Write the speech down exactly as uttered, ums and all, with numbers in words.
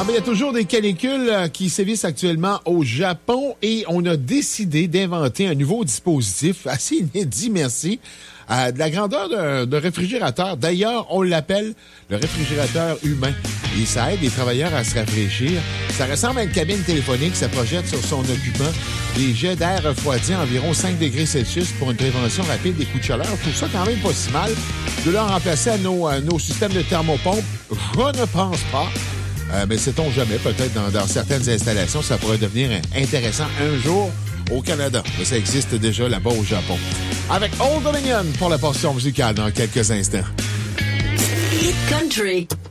ben, il y a toujours des canicules euh, qui sévissent actuellement au Japon et on a décidé d'inventer un nouveau dispositif assez inédit, merci, euh, de la grandeur d'un, d'un réfrigérateur. D'ailleurs, on l'appelle le réfrigérateur humain. Et ça aide les travailleurs à se rafraîchir. Ça ressemble à une cabine téléphonique. Ça projette sur son occupant des jets d'air refroidi à environ cinq degrés Celsius pour une prévention rapide des coups de chaleur. Je trouve ça quand même pas si mal. De leur remplacer à nos, à nos systèmes de thermopompe, je ne pense pas. Euh, mais sait-on jamais, peut-être dans, dans certaines installations, ça pourrait devenir intéressant un jour au Canada. Mais ça existe déjà là-bas au Japon. Avec Old Dominion pour la portion musicale dans quelques instants. Hit Country.